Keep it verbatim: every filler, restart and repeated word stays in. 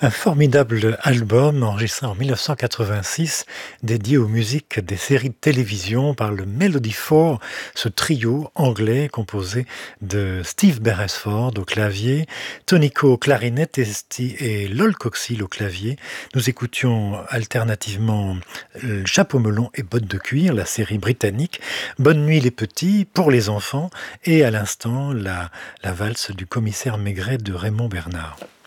Un formidable album enregistré en mille neuf cent quatre-vingt-six, dédié aux musiques des séries de télévision par le Melody Four, ce trio anglais composé de Steve Beresford au clavier, Tonico au clarinette et, Sti- et Lol Coxhill au clavier. Nous écoutions alternativement euh, Chapeau melon et bottes de cuir, la série britannique, Bonne nuit les petits pour les enfants, et à l'instant la, la valse du commissaire Maigret de Raymond Bernard.